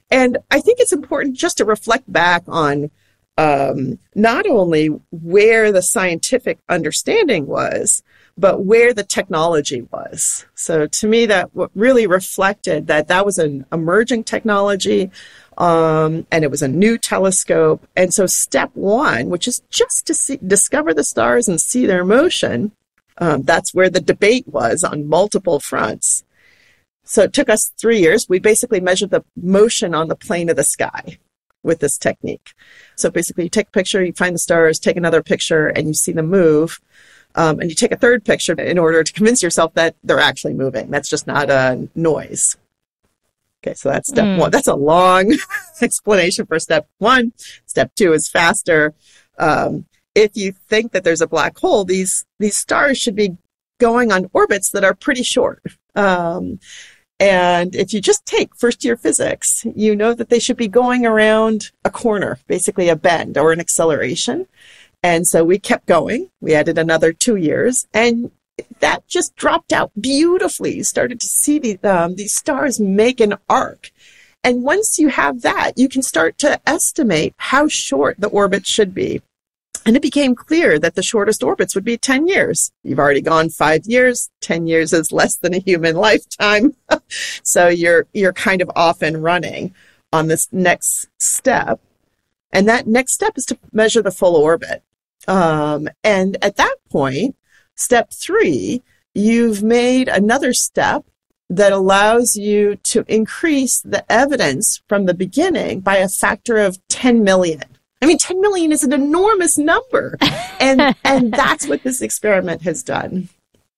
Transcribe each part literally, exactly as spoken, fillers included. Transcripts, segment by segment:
And I think it's important just to reflect back on um, not only where the scientific understanding was, but where the technology was. So to me, that really reflected that that was an emerging technology, um, and it was a new telescope. And so step one, which is just to see, discover the stars and see their motion, um, that's where the debate was on multiple fronts. So it took us three years. We basically measured the motion on the plane of the sky with this technique. So basically you take a picture, you find the stars, take another picture, and you see them move. Um, and you take a third picture in order to convince yourself that they're actually moving. That's just not a noise. Okay, so that's step mm. one. That's a long explanation for step one. Step two is faster. Um, if you think that there's a black hole, these these stars should be going on orbits that are pretty short. Um, and if you just take first-year physics, you know that they should be going around a corner, basically a bend or an acceleration. And so we kept going. We added another two years, and that just dropped out beautifully. You started to see the, um, these stars make an arc. And once you have that, you can start to estimate how short the orbit should be. And it became clear that the shortest orbits would be ten years. You've already gone five years. ten years is less than a human lifetime. So you're, you're kind of off and running on this next step. And that next step is to measure the full orbit. Um, and at that point, step three, you've made another step that allows you to increase the evidence from the beginning by a factor of ten million. I mean, ten million is an enormous number. And, and that's what this experiment has done.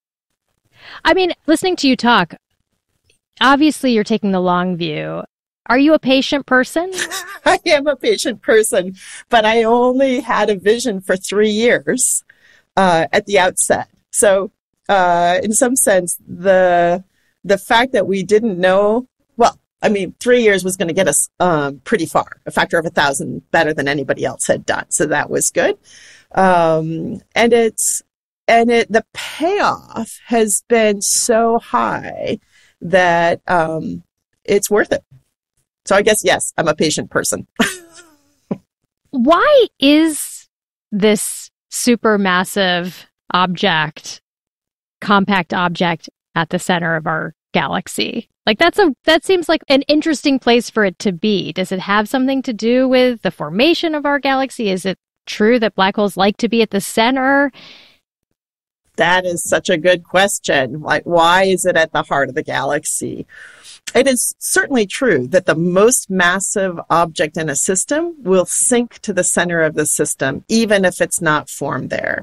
I mean, listening to you talk, obviously you're taking the long view. Are you a patient person? I am a patient person, but I only had a vision for three years uh, at the outset. So uh, in some sense, the the fact that we didn't know, well, I mean, three years was going to get us um, pretty far, a factor of a thousand better than anybody else had done. So that was good. Um, and it's, and it, the payoff has been so high that um, it's worth it. So I guess, yes, I'm a patient person. Why is this supermassive object, compact object at the center of our galaxy? Like that's a that seems like an interesting place for it to be. Does it have something to do with the formation of our galaxy? Is it true that black holes like to be at the center? That is such a good question. Like, why is it at the heart of the galaxy? It is certainly true that the most massive object in a system will sink to the center of the system, even if it's not formed there.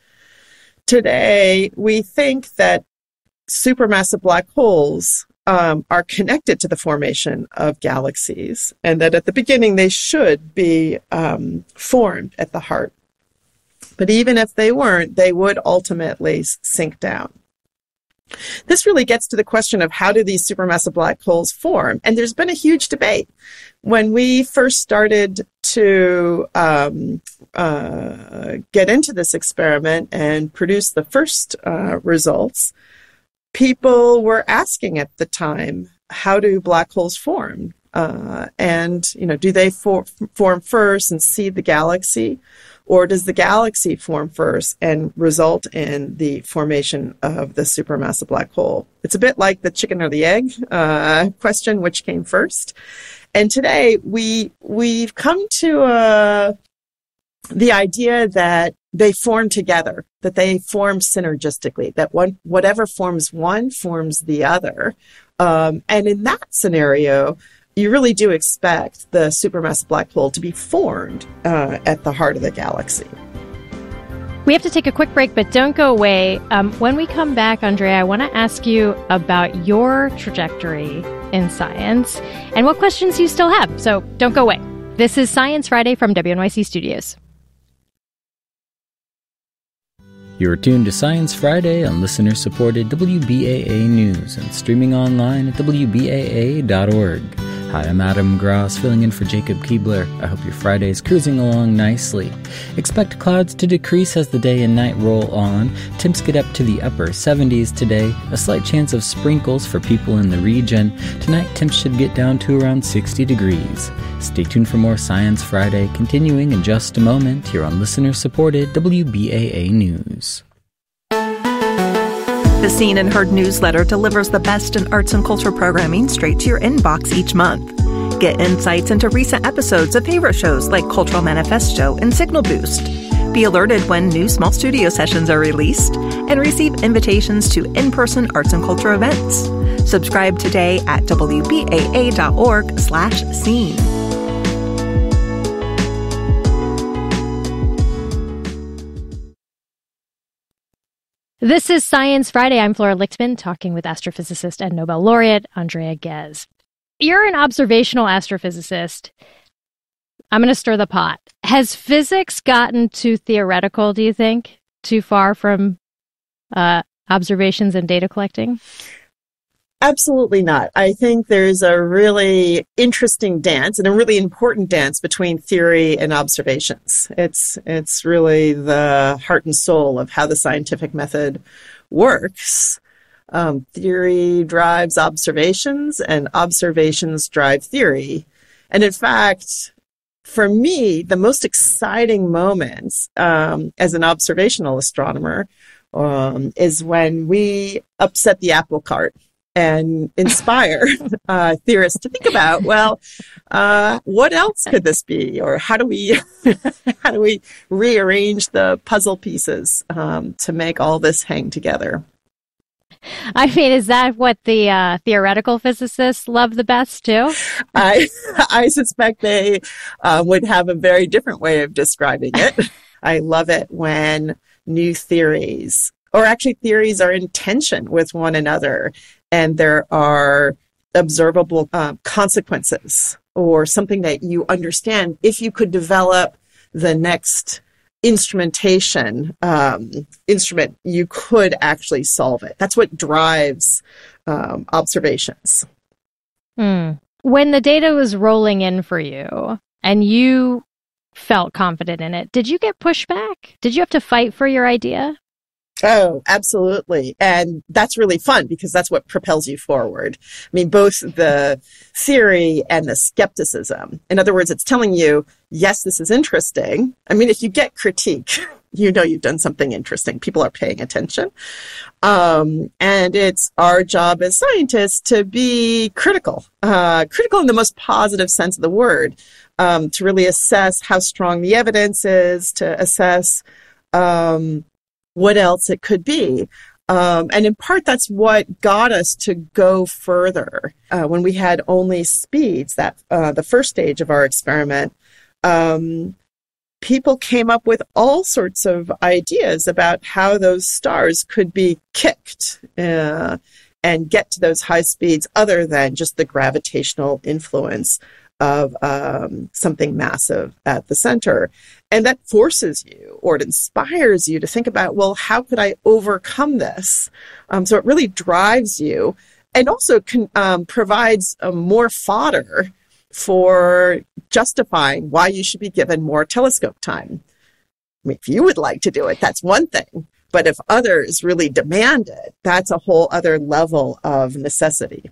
Today, we think that supermassive black holes um, are connected to the formation of galaxies, and that at the beginning they should be um, formed at the heart. But even if they weren't, they would ultimately sink down. This really gets to the question of how do these supermassive black holes form? And there's been a huge debate. When we first started to um, uh, get into this experiment and produce the first uh, results, people were asking at the time, how do black holes form? Uh, and, you know, do they for- form first and seed the galaxy? Or does the galaxy form first and result in the formation of the supermassive black hole? It's a bit like the chicken or the egg uh, question, which came first. And today we, we've come to uh, the idea that they form together, that they form synergistically, that one, whatever forms one forms the other. Um, and in that scenario, you really do expect the supermassive black hole to be formed uh, at the heart of the galaxy. We have to take a quick break, but don't go away. Um, when we come back, Andrea, I want to ask you about your trajectory in science and what questions you still have. So don't go away. This is Science Friday from W N Y C Studios. You're tuned to Science Friday on listener-supported W B A A News and streaming online at W B A A dot org. Hi, I'm Adam Gross, filling in for Jacob Keebler. I hope your Friday is cruising along nicely. Expect clouds to decrease as the day and night roll on. Temps get up to the upper seventies today. A slight chance of sprinkles for people in the region. Tonight, temps should get down to around sixty degrees. Stay tuned for more Science Friday, continuing in just a moment here on listener-supported W B A A News. The Seen and Heard newsletter delivers the best in arts and culture programming straight to your inbox each month. Get insights into recent episodes of favorite shows like Cultural Manifesto and Signal Boost. Be alerted when new small studio sessions are released and receive invitations to in-person arts and culture events. Subscribe today at wbaa.org slash scene. This is Science Friday. I'm Flora Lichtman, talking with astrophysicist and Nobel laureate Andrea Ghez. You're an observational astrophysicist. I'm going to stir the pot. Has physics gotten too theoretical, do you think? Too far from uh, observations and data collecting? Absolutely not. I think there's a really interesting dance and a really important dance between theory and observations. It's it's really the heart and soul of how the scientific method works. Um, theory drives observations, and observations drive theory. And in fact, for me, the most exciting moments um, as an observational astronomer um, is when we upset the apple cart and inspire uh, theorists to think about, well, uh, what else could this be, or how do we how do we rearrange the puzzle pieces um, to make all this hang together? I mean, is that what the uh, theoretical physicists love the best too? I I suspect they uh, would have a very different way of describing it. I love it when new theories, or actually theories, are in tension with one another, and there are observable uh, consequences, or something that you understand. If you could develop the next instrumentation um, instrument, you could actually solve it. That's what drives um, observations. Mm. When the data was rolling in for you and you felt confident in it, did you get pushback? Did you have to fight for your idea? Oh, absolutely. And that's really fun because that's what propels you forward. I mean, both the theory and the skepticism. In other words, it's telling you, yes, this is interesting. I mean, if you get critique, you know you've done something interesting. People are paying attention. Um, and it's our job as scientists to be critical, uh, critical in the most positive sense of the word, um, to really assess how strong the evidence is, to assess um, what else it could be. Um, and in part, that's what got us to go further. Uh, when we had only speeds, that uh, the first stage of our experiment, um, people came up with all sorts of ideas about how those stars could be kicked uh, and get to those high speeds other than just the gravitational influence of um, something massive at the center. And that forces you, or it inspires you to think about, well, how could I overcome this? Um, so it really drives you, and also can, um, provides a more fodder for justifying why you should be given more telescope time. I mean, if you would like to do it, that's one thing. But if others really demand it, that's a whole other level of necessity.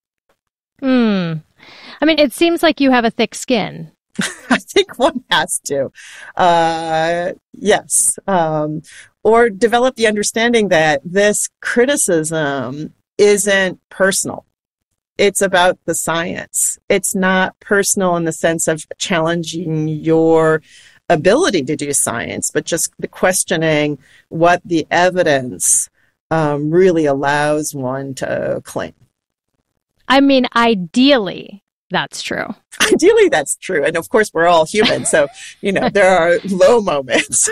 Hmm. I mean, it seems like you have a thick skin. I think one has to. Uh, yes. Um, or develop the understanding that this criticism isn't personal. It's about the science. It's not personal in the sense of challenging your ability to do science, but just the questioning what the evidence um, really allows one to claim. I mean, ideally, that's true. Ideally, that's true. And of course, we're all human. So, you know, there are low moments.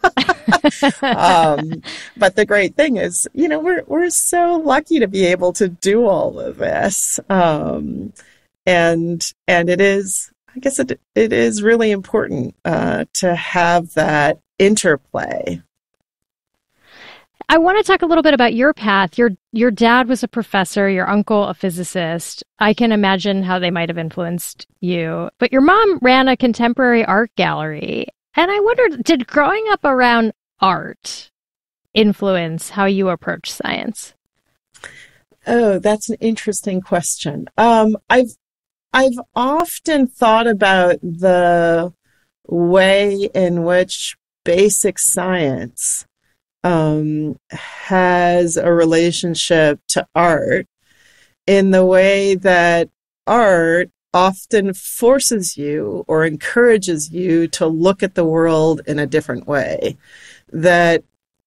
um, but the great thing is, you know, we're we're so lucky to be able to do all of this. Um, and and it is, I guess it it is really important uh, to have that interplay. I want to talk a little bit about your path. Your your dad was a professor, your uncle a physicist. I can imagine how they might have influenced you. But your mom ran a contemporary art gallery. And I wondered, did growing up around art influence how you approach science? Oh, that's an interesting question. Um, I've I've often thought about the way in which basic science um, has a relationship to art, in the way that art often forces you or encourages you to look at the world in a different way. That,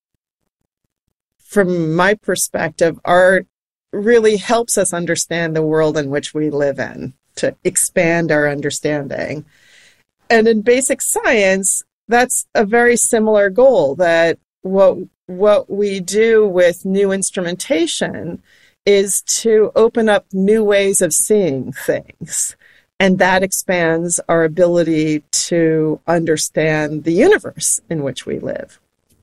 from my perspective, art really helps us understand the world in which we live in, to expand our understanding. And in basic science, that's a very similar goal, that what what we do with new instrumentation is to open up new ways of seeing things. And that expands our ability to understand the universe in which we live.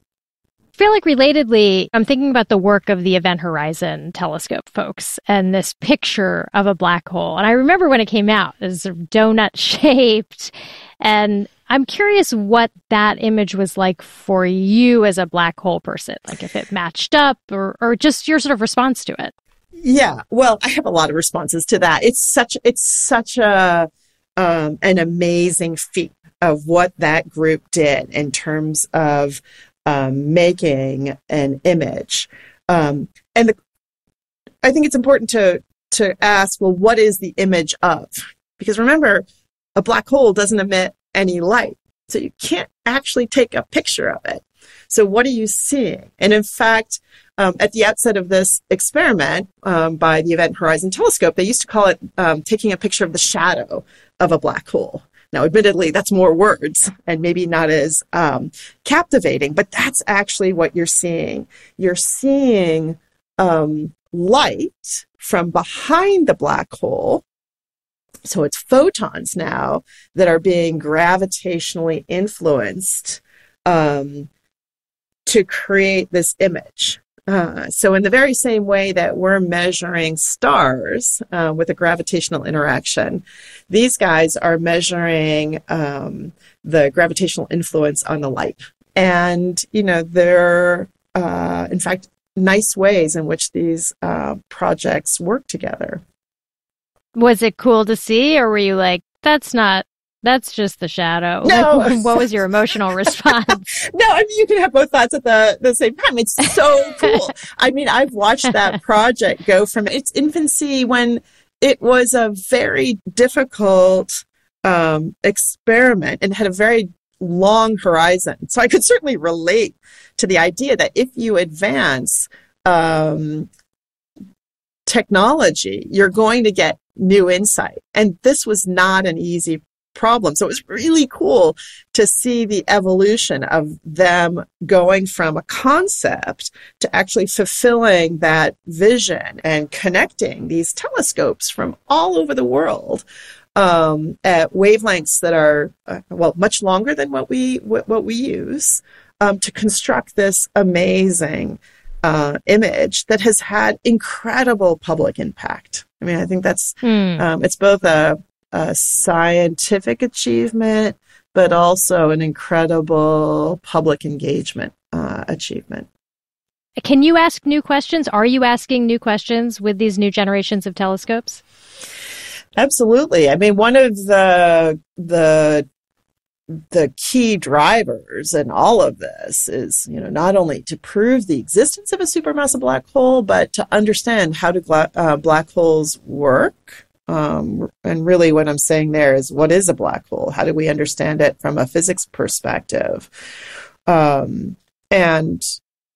I feel like, relatedly, I'm thinking about the work of the Event Horizon Telescope folks and this picture of a black hole. And I remember when it came out, it was sort of donut-shaped. And I'm curious what that image was like for you as a black hole person, like if it matched up, or, or just your sort of response to it. Yeah, well, I have a lot of responses to that. It's such it's such a um, an amazing feat of what that group did in terms of um, making an image. Um, and the, I think it's important to to ask, well, what is the image of? Because remember, a black hole doesn't emit any light, so you can't actually take a picture of it. So what are you seeing? And in fact, um, at the outset of this experiment um, by the Event Horizon Telescope, they used to call it um, taking a picture of the shadow of a black hole. Now, admittedly, that's more words and maybe not as um, captivating, but that's actually what you're seeing. You're seeing um, light from behind the black hole. So it's photons now that are being gravitationally influenced um, to create this image. Uh, so in the very same way that we're measuring stars uh, with a gravitational interaction, these guys are measuring um, the gravitational influence on the light. And, you know, there are, uh, in fact, nice ways in which these uh, projects work together. Was it cool to see, or were you like, that's not, that's just the shadow? No. Like, what was your emotional response? No, I mean, you can have both thoughts at the, the same time. It's so cool. I mean, I've watched that project go from its infancy, when it was a very difficult um, experiment and had a very long horizon. So I could certainly relate to the idea that if you advance um, technology, you're going to get new insight. And this was not an easy problem. So it was really cool to see the evolution of them going from a concept to actually fulfilling that vision and connecting these telescopes from all over the world um, at wavelengths that are, uh, well, much longer than what we what, what we use um, to construct this amazing uh, image that has had incredible public impact. I mean, I think that's, mm. um, it's both a a scientific achievement, but also an incredible public engagement uh, achievement. Can you ask new questions? Are you asking new questions with these new generations of telescopes? Absolutely. I mean, one of the the the key drivers in all of this is, you know, not only to prove the existence of a supermassive black hole, but to understand how do gla- uh, black holes work. Um, and really what I'm saying there is, what is a black hole? How do we understand it from a physics perspective? Um, and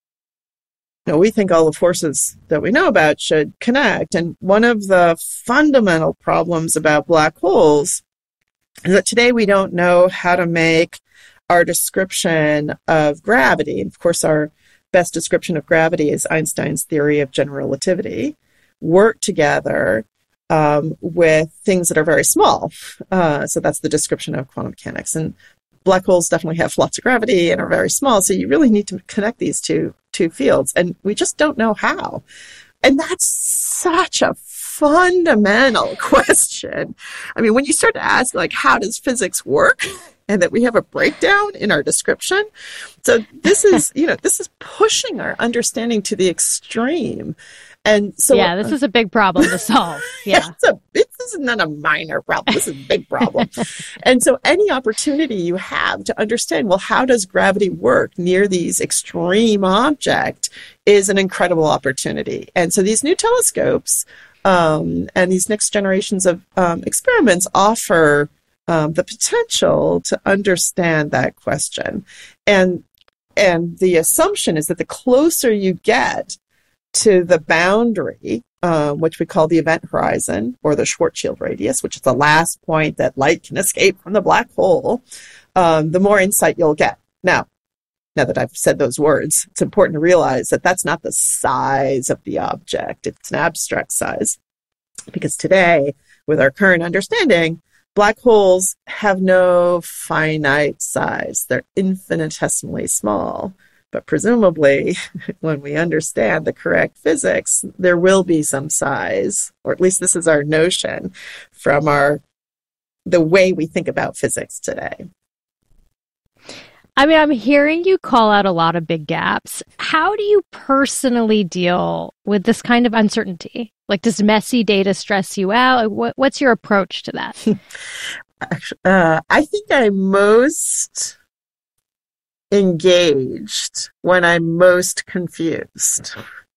you know, we think all the forces that we know about should connect. And one of the fundamental problems about black holes is that today we don't know how to make our description of gravity. And of course, our best description of gravity is Einstein's theory of general relativity, work together Um, with things that are very small. Uh, so that's the description of quantum mechanics. And black holes definitely have lots of gravity and are very small. So you really need to connect these two two fields, and we just don't know how. And that's such a fundamental question. I mean, when you start to ask, like, how does physics work? And that we have a breakdown in our description. So this is, you know, this is pushing our understanding to the extreme. And so, yeah, this is a big problem to solve. Yeah. it's a, this is not a minor problem. This is a big problem. And so any opportunity you have to understand, well, how does gravity work near these extreme objects is an incredible opportunity. And so these new telescopes um, and these next generations of um, experiments offer um, the potential to understand that question. And, and the assumption is that the closer you get to the boundary, uh, which we call the event horizon, or the Schwarzschild radius, which is the last point that light can escape from the black hole, um, the more insight you'll get. Now, now that I've said those words, it's important to realize that that's not the size of the object. It's an abstract size. Because today, with our current understanding, black holes have no finite size. They're infinitesimally small. But presumably, when we understand the correct physics, there will be some size, or at least this is our notion from our the way we think about physics today. I mean, I'm hearing you call out a lot of big gaps. How do you personally deal with this kind of uncertainty? Like, does messy data stress you out? Like, what, what's your approach to that? uh, I think I'm most engaged when I'm most confused.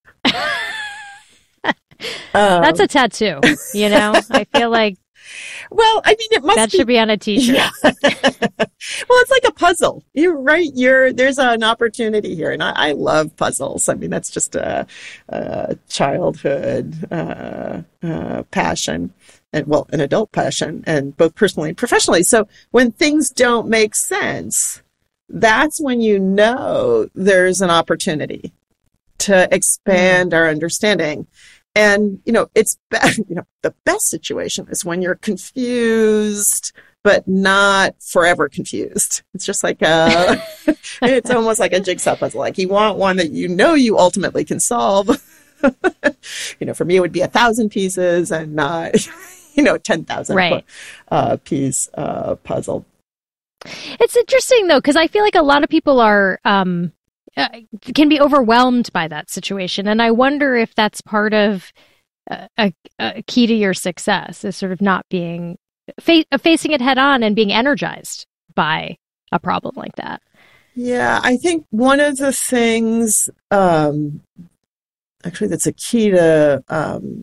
um, That's a tattoo, you know? I feel like well, I mean, it must that be, should be on a t-shirt. Yeah. Well, it's like a puzzle. You're right. You're there's an opportunity here, and I, I love puzzles. I mean, that's just a, a childhood uh, uh, passion, and well, an adult passion, and both personally and professionally. So when things don't make sense, that's when you know there's an opportunity to expand our understanding. And, you know, it's, be- you know, the best situation is when you're confused, but not forever confused. It's just like a, it's almost like a jigsaw puzzle. Like you want one that you know you ultimately can solve. You know, for me, it would be a thousand pieces and not, you know, ten thousand right. uh, piece uh, puzzle. It's interesting, though, because I feel like a lot of people are um, uh, can be overwhelmed by that situation. And I wonder if that's part of uh, a, a key to your success is sort of not being fa- facing it head on and being energized by a problem like that. Yeah, I think one of the things um, actually that's a key to um,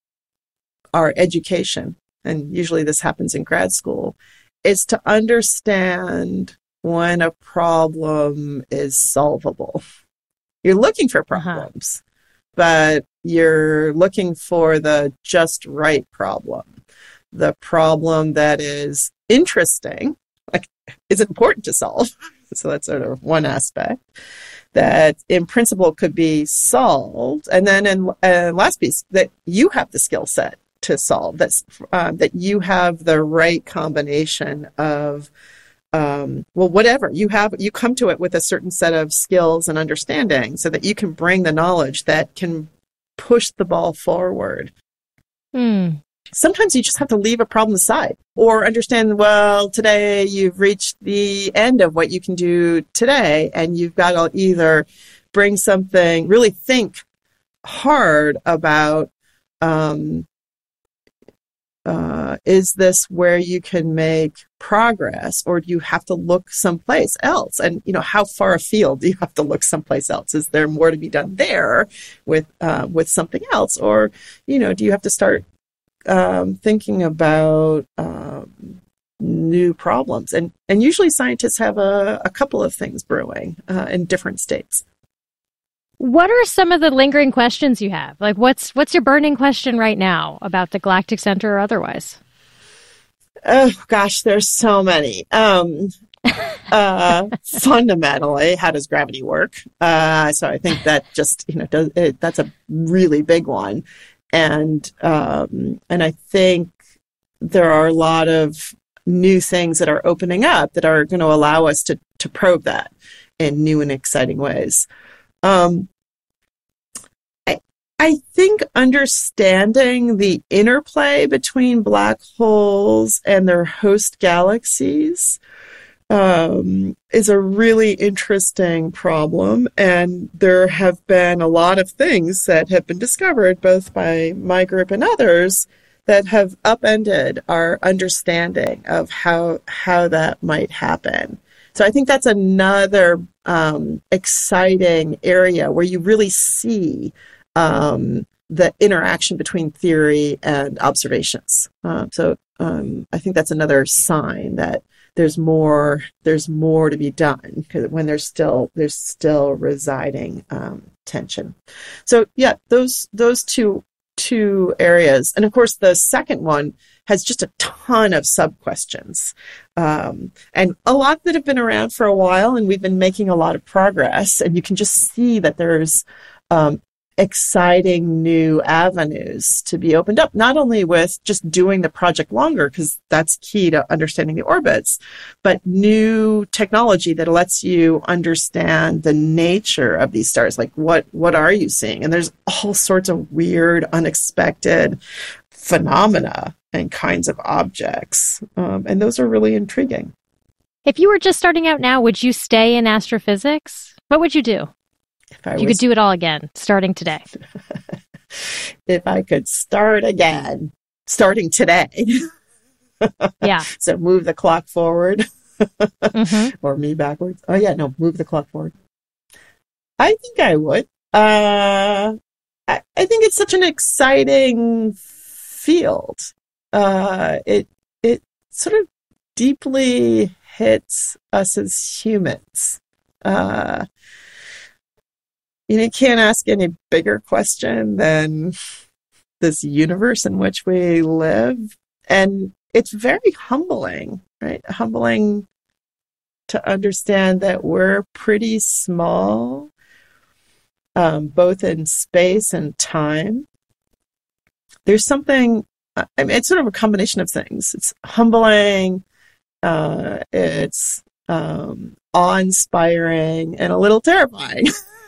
our education, and usually this happens in grad school, is to understand when a problem is solvable. You're looking for problems, uh-huh. but you're looking for the just right problem, the problem that is interesting, like is important to solve. So that's sort of one aspect that in principle could be solved. And then in uh, last piece, that you have the skill set to solve, that's, um, that you have the right combination of, um, well, whatever you have, you come to it with a certain set of skills and understanding so that you can bring the knowledge that can push the ball forward. Mm. Sometimes you just have to leave a problem aside or understand, well, today you've reached the end of what you can do today, and you've got to either bring something, really think hard about, um, Uh, is this where you can make progress, or do you have to look someplace else? And, you know, how far afield do you have to look someplace else? Is there more to be done there with, uh, with something else? Or, you know, do you have to start um, thinking about um, new problems? And, and usually scientists have a, a couple of things brewing uh, in different states. What are some of the lingering questions you have? Like, what's what's your burning question right now about the Galactic Center or otherwise? Oh, gosh, there's so many. Um, uh, fundamentally, how does gravity work? Uh, so I think that just, you know, does, it, that's a really big one. And um, and I think there are a lot of new things that are opening up that are going to allow us to, to probe that in new and exciting ways. Um, I, I think understanding the interplay between black holes and their host galaxies um, is a really interesting problem. And there have been a lot of things that have been discovered, both by my group and others, that have upended our understanding of how how that might happen. So I think that's another um, exciting area where you really see um, the interaction between theory and observations. Uh, so um, I think that's another sign that there's more there's more to be done, because when there's still there's still residing um, tension. So yeah, those those two two areas, and of course the second one has just a ton of sub-questions, um, and a lot that have been around for a while, and we've been making a lot of progress, and you can just see that there's um, exciting new avenues to be opened up, not only with just doing the project longer, because that's key to understanding the orbits, but new technology that lets you understand the nature of these stars. Like, what, what are you seeing? And there's all sorts of weird, unexpected phenomena and kinds of objects. Um, and those are really intriguing. If you were just starting out now, would you stay in astrophysics? What would you do? If, if you was... could do it all again, starting today. If I could start again, starting today. Yeah. So move the clock forward. Mm-hmm. Or me backwards. Oh, yeah, no, move the clock forward. I think I would. Uh, I, I think it's such an exciting field. Uh, it it sort of deeply hits us as humans. Uh, you know, you can't ask any bigger question than this universe in which we live. And it's very humbling, right? Humbling to understand that we're pretty small, um, both in space and time. There's something, I mean, it's sort of a combination of things. It's humbling, uh, it's um, awe-inspiring, and a little terrifying.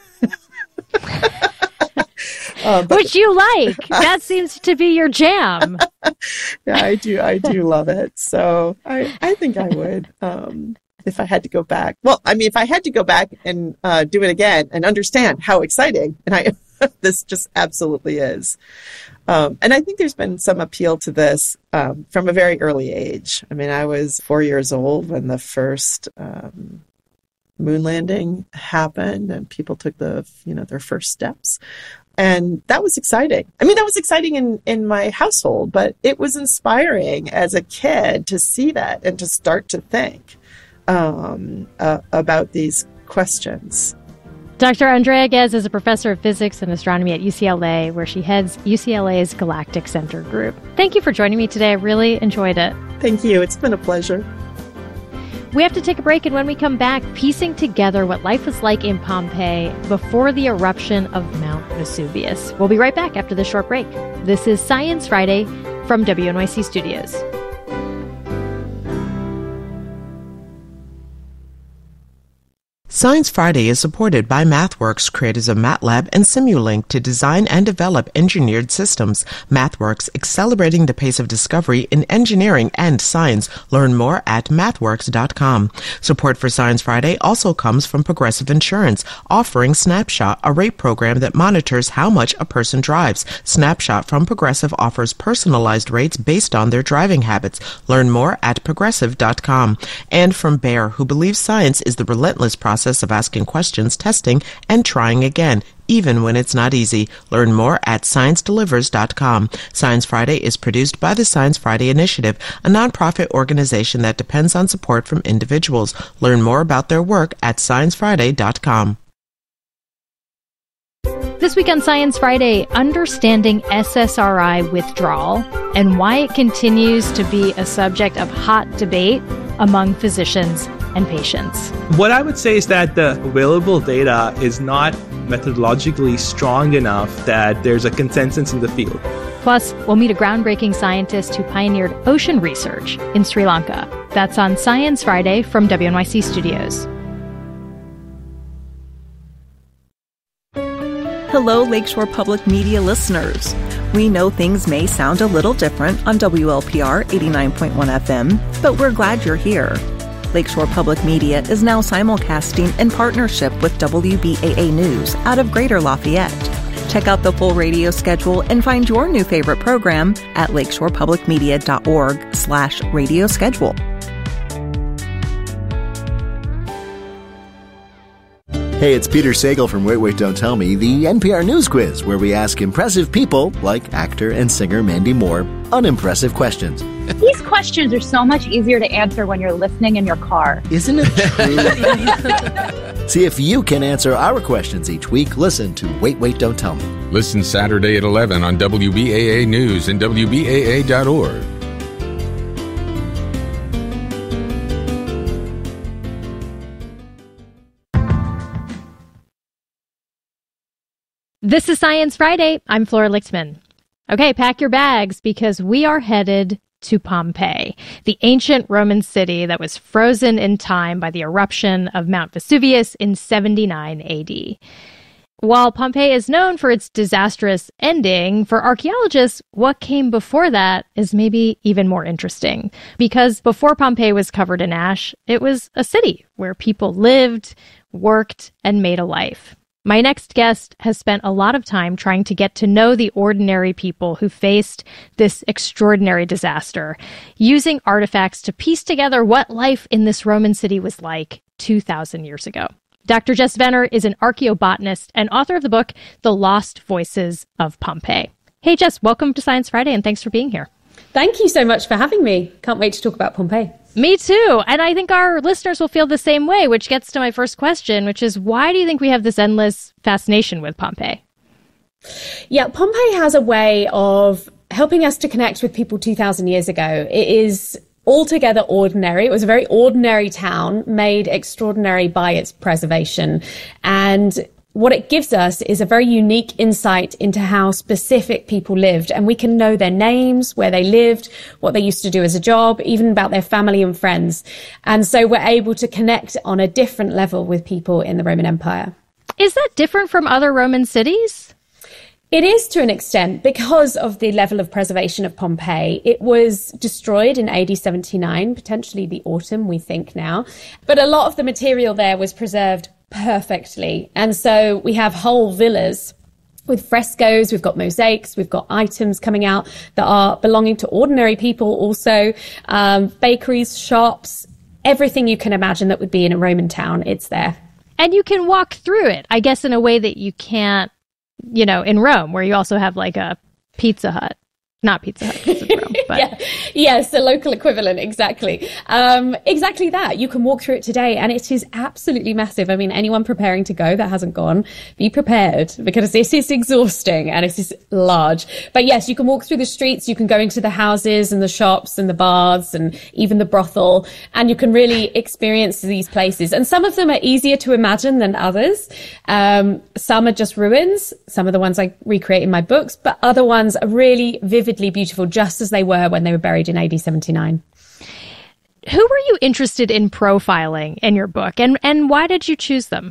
uh, but, Which you like. That seems to be your jam. Yeah, I do. I do love it. So I, I think I would, um, if I had to go back. Well, I mean, if I had to go back and uh, do it again and understand how exciting, and I this just absolutely is. Um, and I think there's been some appeal to this um, from a very early age. I mean, I was four years old when the first um, moon landing happened, and people took the, you know, their first steps. And that was exciting. I mean, that was exciting in, in my household, but it was inspiring as a kid to see that and to start to think um, uh, about these questions. Doctor Andrea Ghez is a professor of physics and astronomy at U C L A, where she heads U C L A's Galactic Center group. Thank you for joining me today. I really enjoyed it. Thank you. It's been a pleasure. We have to take a break, and when we come back, piecing together what life was like in Pompeii before the eruption of Mount Vesuvius. We'll be right back after this short break. This is Science Friday from W N Y C Studios. Science Friday is supported by MathWorks, creators of MATLAB and Simulink, to design and develop engineered systems. MathWorks, accelerating the pace of discovery in engineering and science. Learn more at mathworks dot com. Support for Science Friday also comes from Progressive Insurance, offering Snapshot, a rate program that monitors how much a person drives. Snapshot from Progressive offers personalized rates based on their driving habits. Learn more at progressive dot com. And from Bayer, who believes science is the relentless process of asking questions, testing, and trying again, even when it's not easy. Learn more at science delivers dot com. Science Friday is produced by the Science Friday Initiative, a nonprofit organization that depends on support from individuals. Learn more about their work at science friday dot com. This week on Science Friday, understanding S S R I withdrawal and why it continues to be a subject of hot debate among physicians and patients. What I would say is that the available data is not methodologically strong enough that there's a consensus in the field. Plus, we'll meet a groundbreaking scientist who pioneered ocean research in Sri Lanka. That's on Science Friday from W N Y C Studios. Hello, Lakeshore Public Media listeners. We know things may sound a little different on W L P R eighty-nine point one F M, but we're glad you're here. Lakeshore Public Media is now simulcasting in partnership with W B A A News out of Greater Lafayette. Check out the full radio schedule and find your new favorite program at lakeshorepublicmedia.org slash radio schedule. Hey, it's Peter Sagal from Wait, Wait, Don't Tell Me, the N P R News Quiz, where we ask impressive people, like actor and singer Mandy Moore, unimpressive questions. These questions are so much easier to answer when you're listening in your car. Isn't it true? See if you can answer our questions each week. Listen to Wait, Wait, Don't Tell Me. Listen Saturday at eleven on W B A A News and W B A A dot org. This is Science Friday. I'm Flora Lichtman. Okay, pack your bags because we are headed to Pompeii, the ancient Roman city that was frozen in time by the eruption of Mount Vesuvius in seventy-nine A D. While Pompeii is known for its disastrous ending, for archaeologists, what came before that is maybe even more interesting. Because before Pompeii was covered in ash, it was a city where people lived, worked, and made a life. My next guest has spent a lot of time trying to get to know the ordinary people who faced this extraordinary disaster, using artifacts to piece together what life in this Roman city was like two thousand years ago. Doctor Jess Venner is an archaeobotanist and author of the book, The Lost Voices of Pompeii. Hey, Jess, welcome to Science Friday, and thanks for being here. Thank you so much for having me. Can't wait to talk about Pompeii. Me too. And I think our listeners will feel the same way, which gets to my first question, which is, why do you think we have this endless fascination with Pompeii? Yeah, Pompeii has a way of helping us to connect with people two thousand years ago. It is altogether ordinary. It was a very ordinary town made extraordinary by its preservation. And what it gives us is a very unique insight into how specific people lived. And we can know their names, where they lived, what they used to do as a job, even about their family and friends. And so we're able to connect on a different level with people in the Roman Empire. Is that different from other Roman cities? It is to an extent because of the level of preservation of Pompeii. It was destroyed in A D seventy-nine, potentially the autumn, we think now. But a lot of the material there was preserved perfectly. And so we have whole villas with frescoes, we've got mosaics, we've got items coming out that are belonging to ordinary people also, um, bakeries, shops, everything you can imagine that would be in a Roman town, it's there. And you can walk through it, I guess, in a way that you can't, you know, in Rome, where you also have like a Pizza Hut. Not Pizza Hut, because it's Rome, but... yeah. Yes, the local equivalent, exactly. Um, exactly that. You can walk through it today, and it is absolutely massive. I mean, anyone preparing to go that hasn't gone, be prepared, because this is exhausting, and it is large. But yes, you can walk through the streets, you can go into the houses and the shops and the bars and even the brothel, and you can really experience these places. And some of them are easier to imagine than others. Um, some are just ruins, some of the ones I recreate in my books, but other ones are really vivid, beautiful, just as they were when they were buried in A D seventy-nine. Who were you interested in profiling in your book, and, and why did you choose them?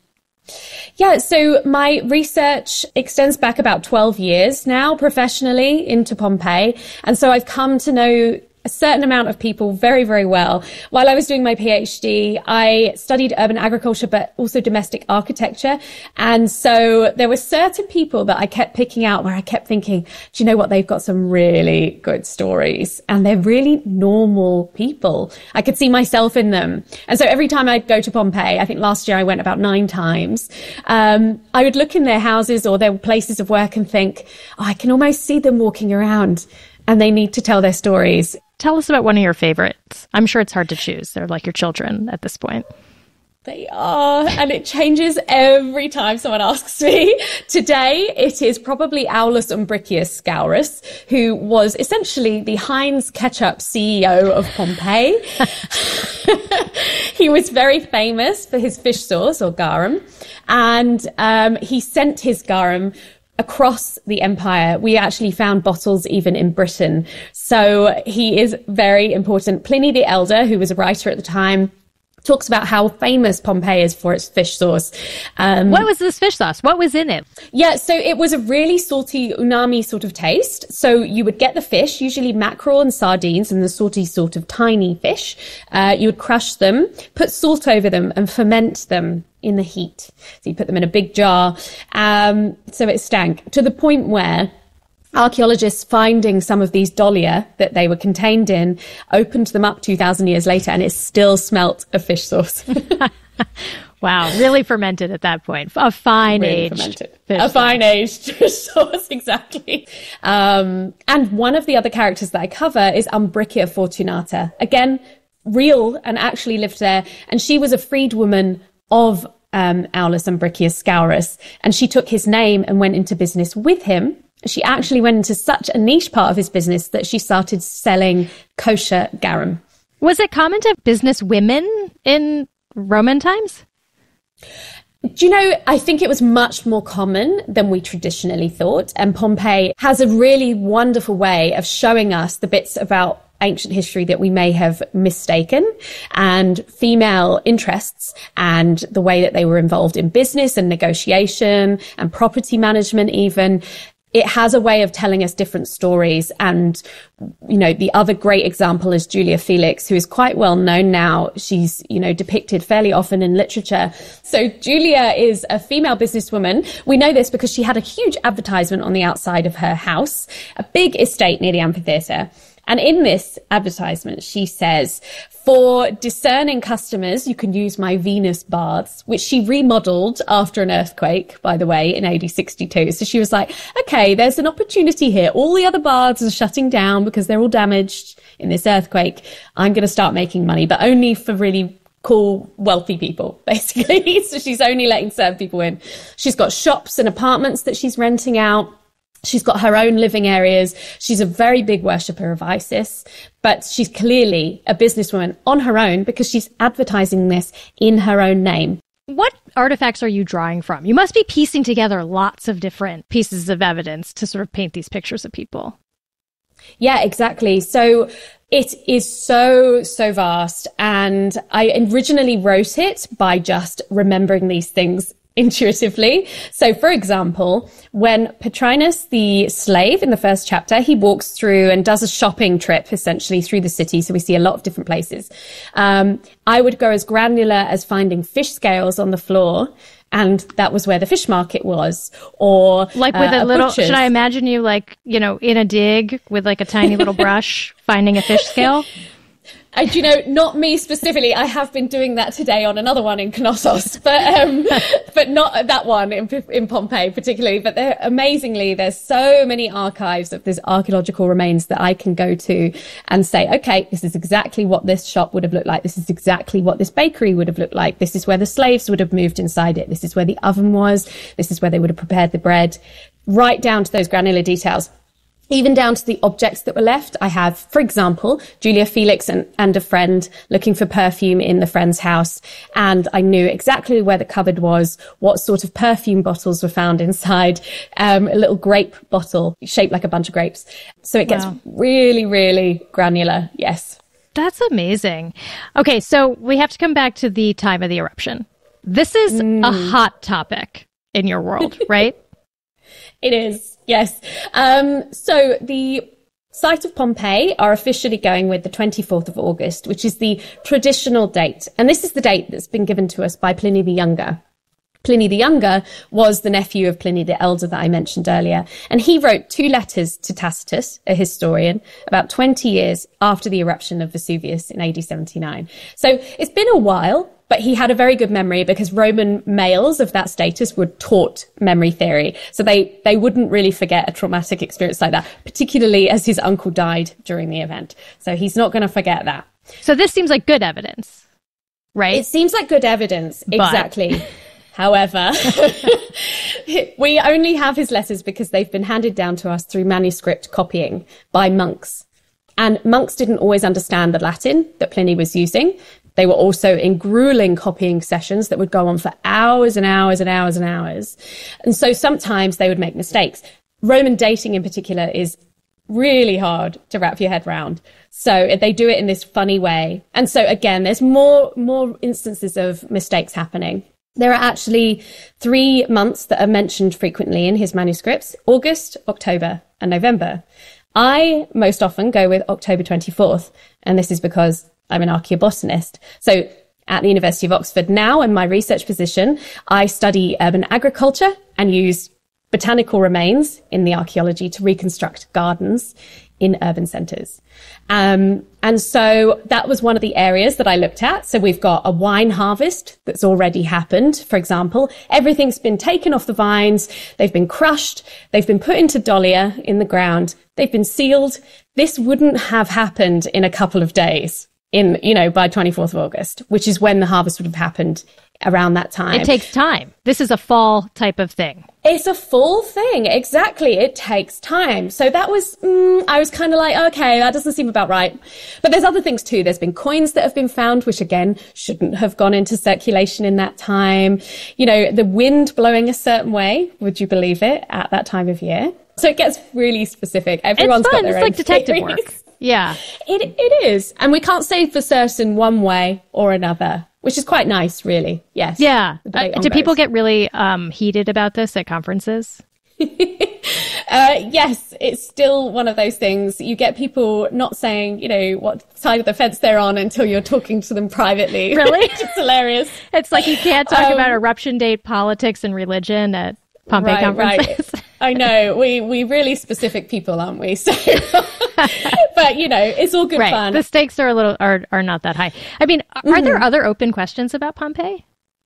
Yeah, so my research extends back about twelve years now professionally into Pompeii. And so I've come to know a certain amount of people very, very well. While I was doing my PhD, I studied urban agriculture, but also domestic architecture. And so there were certain people that I kept picking out where I kept thinking, do you know what? They've got some really good stories and they're really normal people. I could see myself in them. And so every time I'd go to Pompeii, I think last year I went about nine times, um, I would look in their houses or their places of work and think, oh, I can almost see them walking around and they need to tell their stories. Tell us about one of your favorites. I'm sure it's hard to choose. They're like your children at this point. They are, and it changes every time someone asks me. Today, it is probably Aulus Umbricius Scaurus, who was essentially the Heinz ketchup C E O of Pompeii. He was very famous for his fish sauce, or garum, and um, he sent his garum across the empire. We actually found bottles even in Britain. So he is very important. Pliny the Elder, who was a writer at the time, talks about how famous Pompeii is for its fish sauce. Um, what was this fish sauce? What was in it? Yeah, so it was a really salty umami sort of taste. So you would get the fish, usually mackerel and sardines, and the salty sort of tiny fish. Uh, you would crush them, put salt over them, and ferment them in the heat. So you put them in a big jar. Um, so it stank to the point where archaeologists finding some of these dolia that they were contained in opened them up two thousand years later, and it still smelt of fish sauce. Wow, really fermented at that point. A fine really aged fermented. fish A sauce. fine aged fish sauce, exactly. Um, and one of the other characters that I cover is Umbricia Fortunata. Again, real and actually lived there. And she was a freedwoman of um, Aulus Umbricius Scaurus. And she took his name and went into business with him. She actually went into such a niche part of his business that she started selling kosher garum. Was it common to business women in Roman times? Do you know, I think it was much more common than we traditionally thought. And Pompeii has a really wonderful way of showing us the bits about ancient history that we may have mistaken, and female interests and the way that they were involved in business and negotiation and property management even. It has a way of telling us different stories. And, you know, the other great example is Julia Felix, who is quite well known now. She's, you know, depicted fairly often in literature. So Julia is a female businesswoman. We know this because she had a huge advertisement on the outside of her house, a big estate near the amphitheatre. And in this advertisement, she says, for discerning customers, you can use my Venus baths, which she remodeled after an earthquake, by the way, in A D sixty-two. So she was like, okay, there's an opportunity here. All the other baths are shutting down because they're all damaged in this earthquake. I'm going to start making money, but only for really cool, wealthy people, basically. So she's only letting certain people in. She's got shops and apartments that she's renting out. She's got her own living areas. She's a very big worshipper of Isis, but she's clearly a businesswoman on her own because she's advertising this in her own name. What artifacts are you drawing from? You must be piecing together lots of different pieces of evidence to sort of paint these pictures of people. Yeah, exactly. So it is so, so vast. And I originally wrote it by just remembering these things intuitively. So, for example, when Petrinus, the slave in the first chapter, he walks through and does a shopping trip essentially through the city. So we see a lot of different places. Um, I would go as granular as finding fish scales on the floor. And that was where the fish market was. Or like with uh, a little, butcher's. Should I imagine you like, you know, in a dig with like a tiny little brush finding a fish scale? And, you know, not me specifically. I have been doing that today on another one in Knossos, but um, but not that one in in Pompeii particularly. But there, amazingly, there's so many archives of these archaeological remains that I can go to and say, okay, this is exactly what this shop would have looked like. This is exactly what this bakery would have looked like. This is where the slaves would have moved inside it. This is where the oven was. This is where they would have prepared the bread, right down to those granular details. Even down to the objects that were left. I have, for example, Julia Felix and, and a friend looking for perfume in the friend's house. And I knew exactly where the cupboard was, what sort of perfume bottles were found inside, um, a little grape bottle shaped like a bunch of grapes. So it gets wow. really, really granular. Yes. That's amazing. Okay. So we have to come back to the time of the eruption. This is mm. a hot topic in your world, right? It is, yes. Um, so the site of Pompeii are officially going with the twenty-fourth of August, which is the traditional date. And this is the date that's been given to us by Pliny the Younger. Pliny the Younger was the nephew of Pliny the Elder that I mentioned earlier. And he wrote two letters to Tacitus, a historian, about twenty years after the eruption of Vesuvius in A D seventy-nine. So it's been a while. But he had a very good memory because Roman males of that status were taught memory theory. So they, they wouldn't really forget a traumatic experience like that, particularly as his uncle died during the event. So he's not going to forget that. So this seems like good evidence, right? It seems like good evidence. But... Exactly. However, we only have his letters because they've been handed down to us through manuscript copying by monks. And monks didn't always understand the Latin that Pliny was using. They were also in grueling copying sessions that would go on for hours and hours and hours and hours. And so sometimes they would make mistakes. Roman dating in particular is really hard to wrap your head around. So they do it in this funny way. And so again, there's more, more instances of mistakes happening. There are actually three months that are mentioned frequently in his manuscripts: August, October, and November. I most often go with October twenty-fourth, and this is because I'm an archaeobotanist. So at the University of Oxford now, in my research position, I study urban agriculture and use botanical remains in the archaeology to reconstruct gardens in urban centres. Um, and so that was one of the areas that I looked at. So we've got a wine harvest that's already happened, for example. Everything's been taken off the vines. They've been crushed. They've been put into dahlia in the ground. They've been sealed. This wouldn't have happened in a couple of days in, you know, by twenty-fourth of August, which is when the harvest would have happened around that time. It takes time. This is a fall type of thing. It's a full thing. Exactly. It takes time. So that was, mm, I was kind of like, okay, that doesn't seem about right. But there's other things too. There's been coins that have been found, which again, shouldn't have gone into circulation in that time. You know, the wind blowing a certain way. Would you believe it at that time of year? So it gets really specific. Everyone's it's fun. got their it's own like detective theories. work. Yeah. It, it is. And we can't say for certain one way or another, which is quite nice, really. Yes. Yeah. Uh, do people those. get really um, heated about this at conferences? uh, yes, it's still one of those things. You get people not saying, you know, what side of the fence they're on until you're talking to them privately. Really? It's hilarious. It's like you can't talk um, about eruption date, politics, and religion at Pompeii right, conferences. Right. I know. We we really specific people, aren't we? So, but you know, it's all good right. fun. The stakes are a little are are not that high. I mean, are mm-hmm. there other open questions about Pompeii?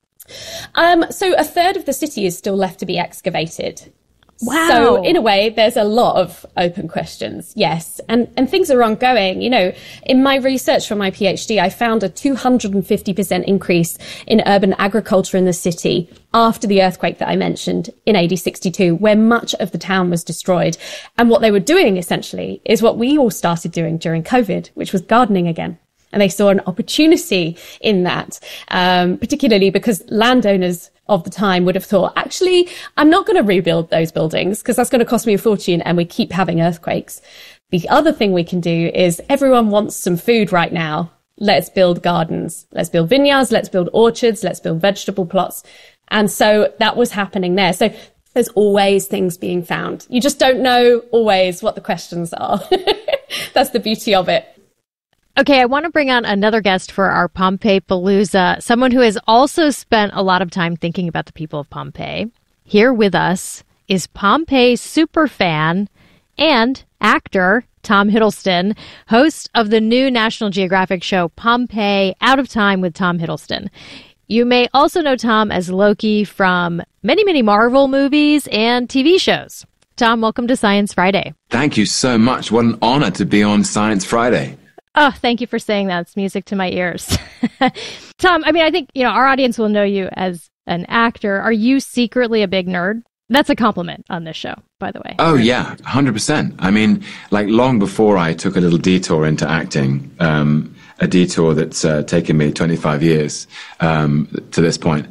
Um, so a third of the city is still left to be excavated. Wow. So in a way, there's a lot of open questions. Yes. And, and things are ongoing. You know, in my research for my PhD, I found a two hundred fifty percent increase in urban agriculture in the city after the earthquake that I mentioned in A D sixty-two, where much of the town was destroyed. And what they were doing essentially is what we all started doing during COVID, which was gardening again. And they saw an opportunity in that, um, particularly because landowners of the time would have thought, actually, I'm not going to rebuild those buildings because that's going to cost me a fortune and we keep having earthquakes. The other thing we can do is everyone wants some food right now. Let's build gardens. Let's build vineyards. Let's build orchards. Let's build vegetable plots. And so that was happening there. So there's always things being found. You just don't know always what the questions are. That's the beauty of it. Okay, I want to bring on another guest for our Pompeii Palooza, someone who has also spent a lot of time thinking about the people of Pompeii. Here with us is Pompeii superfan and actor Tom Hiddleston, host of the new National Geographic show Pompeii Out of Time with Tom Hiddleston. You may also know Tom as Loki from many, many Marvel movies and T V shows. Tom, welcome to Science Friday. Thank you so much. What an honor to be on Science Friday. Oh, thank you for saying that. It's music to my ears. Tom, I mean, I think, you know, our audience will know you as an actor. Are you secretly a big nerd? That's a compliment on this show, by the way. Oh, yeah, one hundred percent. I mean, like long before I took a little detour into acting, um, a detour that's uh, taken me twenty-five years um, to this point,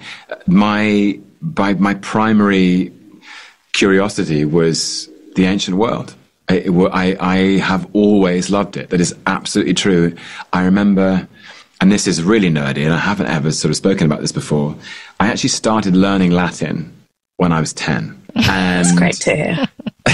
my, by, my primary curiosity was the ancient world. I, I, I have always loved it. That is absolutely true. I remember, and this is really nerdy, and I haven't ever sort of spoken about this before, I actually started learning Latin when I was ten. And That's great to hear.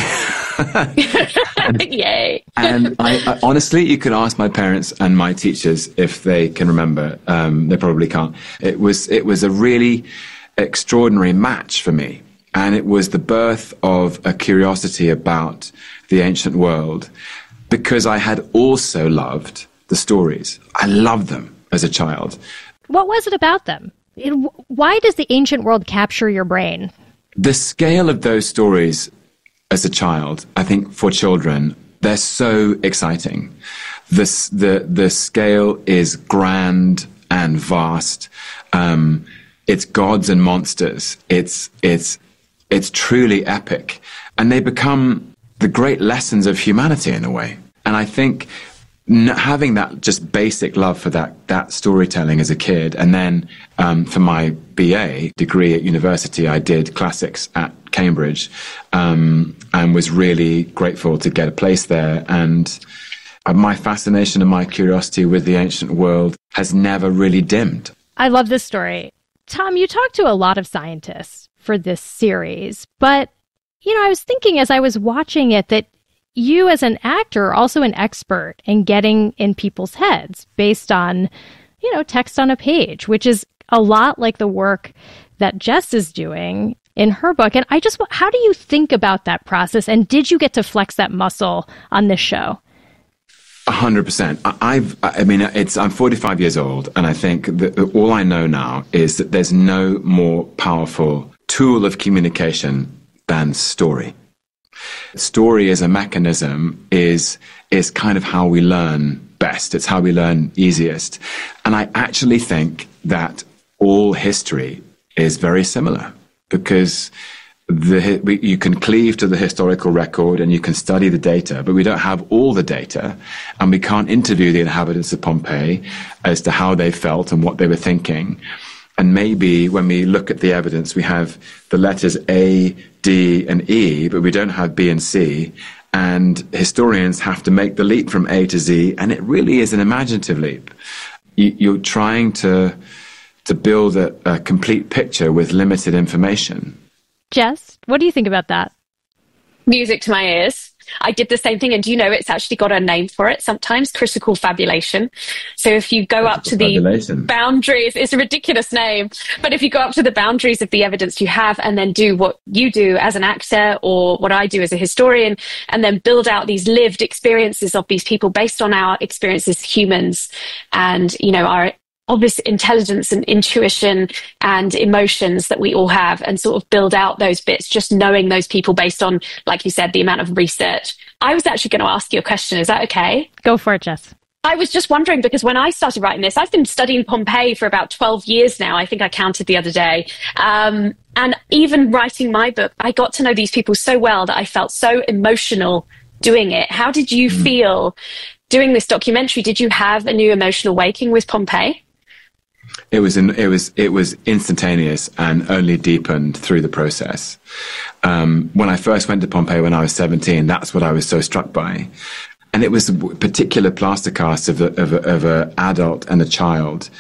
and, Yay. And I, I, honestly, you could ask my parents and my teachers if they can remember. Um, they probably can't. It was, it was a really extraordinary match for me. And it was the birth of a curiosity about the ancient world because I had also loved the stories. I loved them as a child. What was it about them? It, why does the ancient world capture your brain? The scale of those stories as a child, I think for children, they're so exciting. This, the, the scale is grand and vast. Um, it's gods and monsters. It's, it's, it's truly epic. And they become the great lessons of humanity in a way. And I think n- having that just basic love for that, that storytelling as a kid, and then um, for my B A degree at university, I did classics at Cambridge, um, and was really grateful to get a place there. And my fascination and my curiosity with the ancient world has never really dimmed. I love this story. Tom, you talked to a lot of scientists for this series, but, you know, I was thinking as I was watching it that you as an actor are also an expert in getting in people's heads based on, you know, text on a page, which is a lot like the work that Jess is doing in her book. And I just, how do you think about that process? And did you get to flex that muscle on this show? A hundred percent. I've, I mean, it's, I'm forty-five years old, and I think that all I know now is that there's no more powerful tool of communication than story. Story as a mechanism is, is kind of how we learn best. It's how we learn easiest. And I actually think that all history is very similar, because the, we, you can cleave to the historical record and you can study the data, but we don't have all the data, and we can't interview the inhabitants of Pompeii as to how they felt and what they were thinking. And maybe when we look at the evidence, we have the letters A, D, and E, but we don't have B and C. And historians have to make the leap from A to Z, and it really is an imaginative leap. You, you're trying to to build a, a complete picture with limited information. Jess, what do you think about that? Music to my ears. I did the same thing, and do you know it's actually got a name for it sometimes? Critical fabulation. So if you go up to the boundaries, it's a ridiculous name, but if you go up to the boundaries of the evidence you have and then do what you do as an actor or what I do as a historian, and then build out these lived experiences of these people based on our experiences as humans and, you know, our obvious intelligence and intuition and emotions that we all have, and sort of build out those bits, just knowing those people based on, like you said, the amount of research. I was actually going to ask you a question. Is that okay? Go for it, Jess. I was just wondering, because when I started writing this, I've been studying Pompeii for about twelve years now. I think I counted the other day. Um, and even writing my book, I got to know these people so well that I felt so emotional doing it. How did you mm. feel doing this documentary? Did you have a new emotional awakening with Pompeii? It was in, it was it was instantaneous and only deepened through the process. Um, when I first went to Pompeii when I was seventeen, that's what I was so struck by, and it was a particular plaster cast of a, of a, of a adult and a child.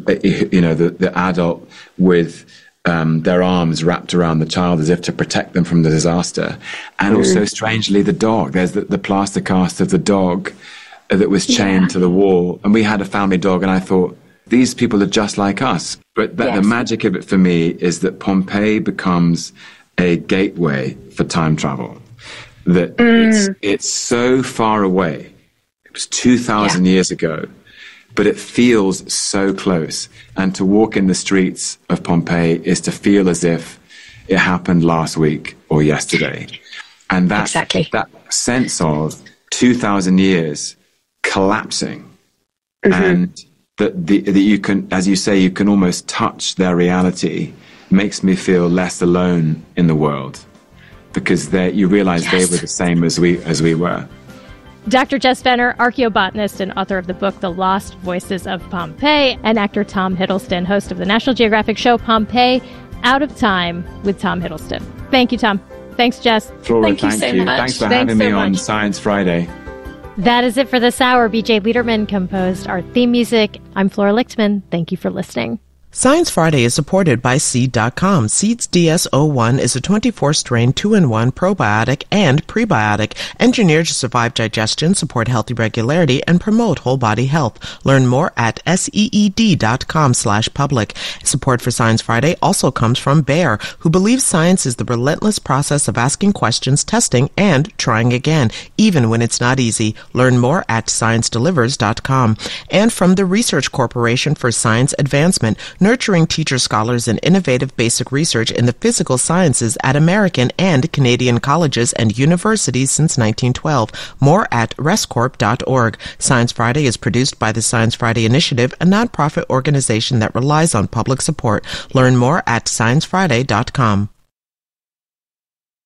You know, the the adult with um, their arms wrapped around the child as if to protect them from the disaster, and mm. also strangely the dog. There's the, the plaster cast of the dog that was chained yeah. to the wall, and we had a family dog, and I thought, these people are just like us. But that, yes. the magic of it for me is that Pompeii becomes a gateway for time travel. That mm. it's, it's so far away. It was two thousand yeah. years ago, but it feels so close. And to walk in the streets of Pompeii is to feel as if it happened last week or yesterday. And that, exactly. that sense of two thousand years collapsing mm-hmm. and that the, that you can, as you say, you can almost touch their reality, makes me feel less alone in the world, because they, you realize yes. they were the same as we as we were. Doctor Jess Fenner, archaeobotanist and author of the book The Lost Voices of Pompeii, and actor Tom Hiddleston, host of the National Geographic show Pompeii, Out of Time with Tom Hiddleston. Thank you, Tom. Thanks, Jess. Flora, thank you thank so you. much. Thanks for Thanks having so me much. on Science Friday. That is it for this hour. B J Liederman composed our theme music. I'm Flora Lichtman. Thank you for listening. Science Friday is supported by Seed dot com. Seed's D S zero one is a twenty-four strain two in one probiotic and prebiotic engineered to survive digestion, support healthy regularity, and promote whole body health. Learn more at seed dot com slash public. Support for Science Friday also comes from Bayer, who believes science is the relentless process of asking questions, testing, and trying again, even when it's not easy. Learn more at science delivers dot com. And from the Research Corporation for Science Advancement, nurturing teachers, scholars, and innovative basic research in the physical sciences at American and Canadian colleges and universities since nineteen twelve. More at rescorp dot org. Science Friday is produced by the Science Friday Initiative, a nonprofit organization that relies on public support. Learn more at science friday dot com.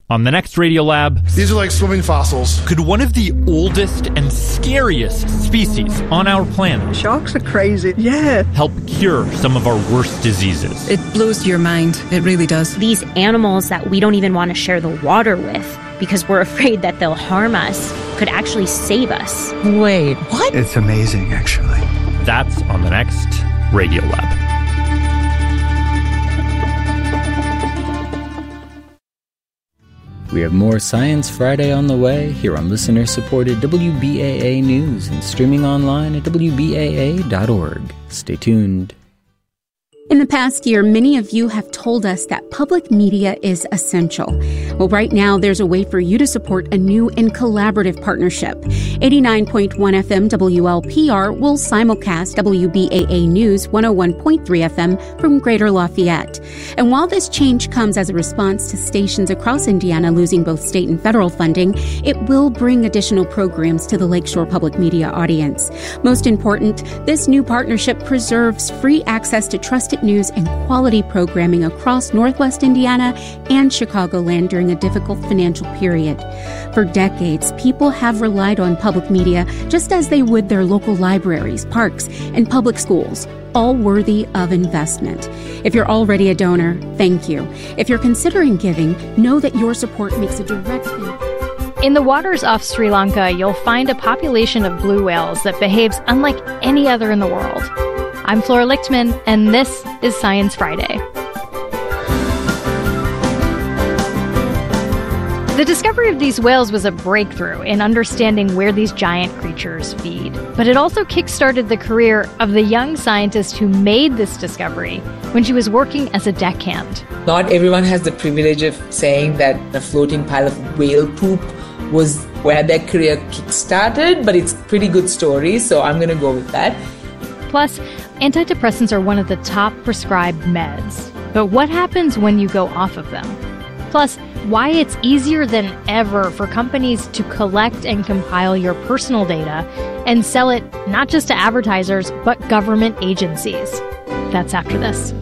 On the next Radiolab, these are like swimming fossils. Could one of the oldest and scariest species on our planet, sharks are crazy, yeah, help cure some of our worst diseases? It blows your mind. It really does. These animals that we don't even want to share the water with because we're afraid that they'll harm us could actually save us. Wait, what? It's amazing, actually. That's on the next Radiolab. We have more Science Friday on the way here on listener-supported W B A A News and streaming online at W B A A dot org. Stay tuned. In the past year, many of you have told us that public media is essential. Well, right now, there's a way for you to support a new and collaborative partnership. eighty-nine point one F M W L P R will simulcast W B A A News one oh one point three F M from Greater Lafayette. And while this change comes as a response to stations across Indiana losing both state and federal funding, it will bring additional programs to the Lakeshore Public Media audience. Most important, this new partnership preserves free access to trusted news and quality programming across Northwest Indiana and Chicagoland during a difficult financial period. For decades, people have relied on public media just as they would their local libraries, parks, and public schools, all worthy of investment. If you're already a donor, thank you. If you're considering giving, know that your support makes a direct impact. In the waters off Sri Lanka, you'll find a population of blue whales that behaves unlike any other in the world. I'm Flora Lichtman, and this is Science Friday. The discovery of these whales was a breakthrough in understanding where these giant creatures feed. But it also kickstarted the career of the young scientist who made this discovery when she was working as a deckhand. Not everyone has the privilege of saying that a floating pile of whale poop was where their career kickstarted, but it's a pretty good story, so I'm going to go with that. Plus, antidepressants are one of the top prescribed meds. But what happens when you go off of them? Plus, why it's easier than ever for companies to collect and compile your personal data and sell it not just to advertisers, but government agencies. That's after this.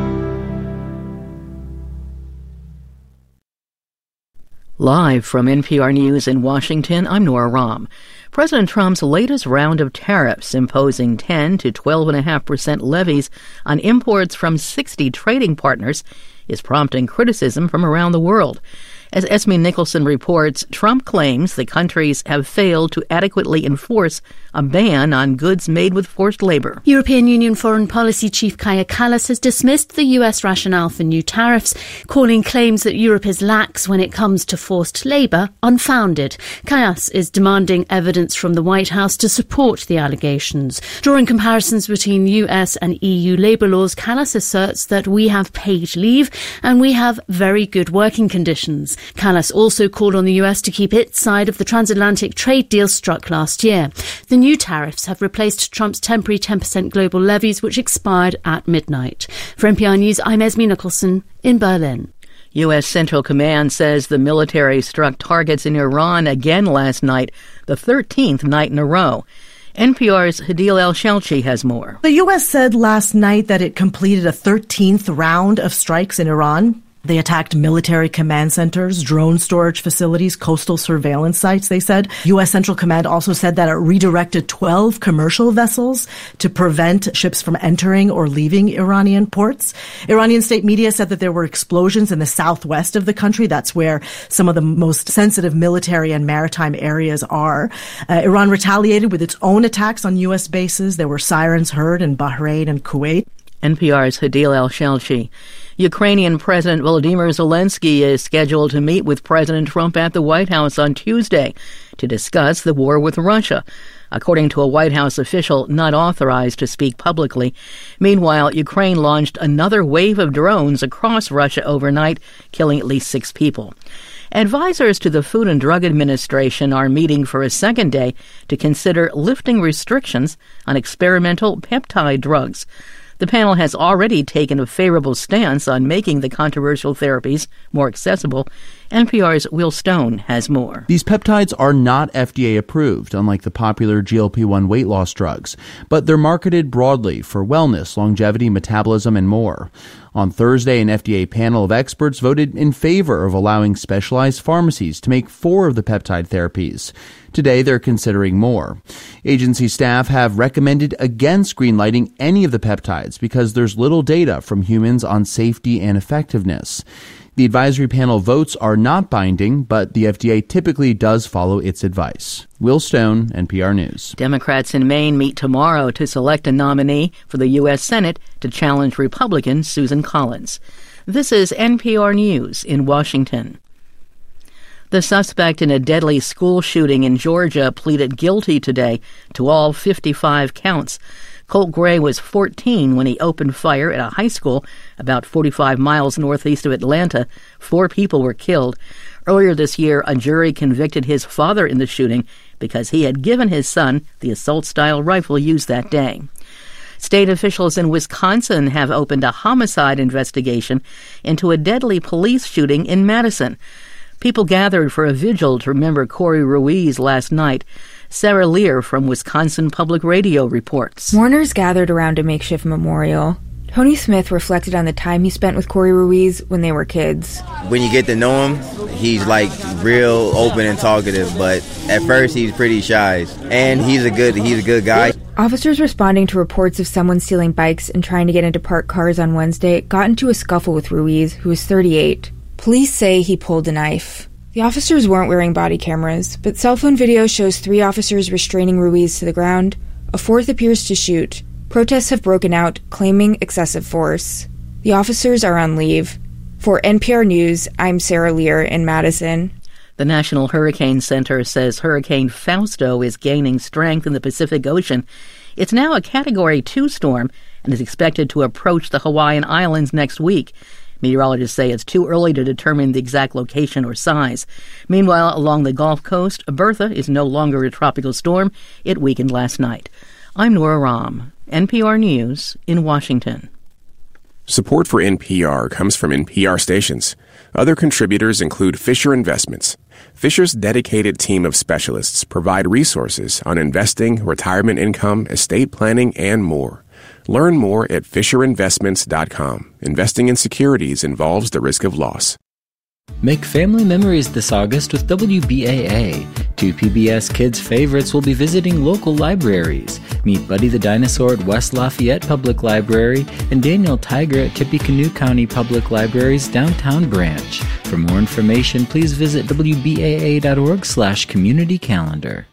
Live from N P R News in Washington, I'm Nora Rahm. President Trump's latest round of tariffs, imposing ten to twelve point five percent levies on imports from sixty trading partners, is prompting criticism from around the world. As Esme Nicholson reports, Trump claims the countries have failed to adequately enforce a ban on goods made with forced labor. European Union Foreign Policy Chief Kaja Kallas has dismissed the U S rationale for new tariffs, calling claims that Europe is lax when it comes to forced labor unfounded. Kallas is demanding evidence from the White House to support the allegations. Drawing comparisons between U S and E U labor laws, Kallas asserts that we have paid leave and we have very good working conditions. Kallas also called on the U S to keep its side of the transatlantic trade deal struck last year. The new tariffs have replaced Trump's temporary ten percent global levies, which expired at midnight. For N P R News, I'm Esme Nicholson in Berlin. U S Central Command says the military struck targets in Iran again last night, the thirteenth night in a row. N P R's Hadil El-Shelchi has more. The U S said last night that it completed a thirteenth round of strikes in Iran. They attacked military command centers, drone storage facilities, coastal surveillance sites, they said. U S Central Command also said that it redirected twelve commercial vessels to prevent ships from entering or leaving Iranian ports. Iranian state media said that there were explosions in the southwest of the country. That's where some of the most sensitive military and maritime areas are. Uh, Iran retaliated with its own attacks on U S bases. There were sirens heard in Bahrain and Kuwait. N P R's Hadil El-Shelchi. Ukrainian President Volodymyr Zelensky is scheduled to meet with President Trump at the White House on Tuesday to discuss the war with Russia, according to a White House official not authorized to speak publicly. Meanwhile, Ukraine launched another wave of drones across Russia overnight, killing at least six people. Advisors to the Food and Drug Administration are meeting for a second day to consider lifting restrictions on experimental peptide drugs. The panel has already taken a favorable stance on making the controversial therapies more accessible. N P R's Will Stone has more. These peptides are not F D A approved, unlike the popular G L P one weight loss drugs, but they're marketed broadly for wellness, longevity, metabolism, and more. On Thursday, an F D A panel of experts voted in favor of allowing specialized pharmacies to make four of the peptide therapies. Today, they're considering more. Agency staff have recommended against greenlighting any of the peptides because there's little data from humans on safety and effectiveness. The advisory panel votes are not binding, but the F D A typically does follow its advice. Will Stone, N P R News. Democrats in Maine meet tomorrow to select a nominee for the U S Senate to challenge Republican Susan Collins. This is N P R News in Washington. The suspect in a deadly school shooting in Georgia pleaded guilty today to all fifty-five counts. Colt Gray was fourteen when he opened fire at a high school about forty-five miles northeast of Atlanta. Four people were killed. Earlier this year, a jury convicted his father in the shooting because he had given his son the assault-style rifle used that day. State officials in Wisconsin have opened a homicide investigation into a deadly police shooting in Madison. People gathered for a vigil to remember Corey Ruiz last night. Sarah Lear from Wisconsin Public Radio reports. Mourners gathered around a makeshift memorial. Tony Smith reflected on the time he spent with Corey Ruiz when they were kids. When you get to know him, he's like real open and talkative, but at first he's pretty shy. And he's a good he's a good guy. Officers responding to reports of someone stealing bikes and trying to get into parked cars on Wednesday got into a scuffle with Ruiz, who was thirty-eight. Police say he pulled a knife. The officers weren't wearing body cameras, but cell phone video shows three officers restraining Ruiz to the ground. A fourth appears to shoot. Protests have broken out, claiming excessive force. The officers are on leave. For N P R News, I'm Sarah Lear in Madison. The National Hurricane Center says Hurricane Fausto is gaining strength in the Pacific Ocean. It's now a Category two storm and is expected to approach the Hawaiian Islands next week. Meteorologists say it's too early to determine the exact location or size. Meanwhile, along the Gulf Coast, Bertha is no longer a tropical storm. It weakened last night. I'm Nora Rahm, N P R News in Washington. Support for N P R comes from N P R stations. Other contributors include Fisher Investments. Fisher's dedicated team of specialists provide resources on investing, retirement income, estate planning, and more. Learn more at fisher investments dot com. Investing in securities involves the risk of loss. Make family memories this August with W B A A. Two P B S Kids favorites will be visiting local libraries. Meet Buddy the Dinosaur at West Lafayette Public Library and Daniel Tiger at Tippecanoe County Public Library's downtown branch. For more information, please visit W B A A dot org slash community calendar.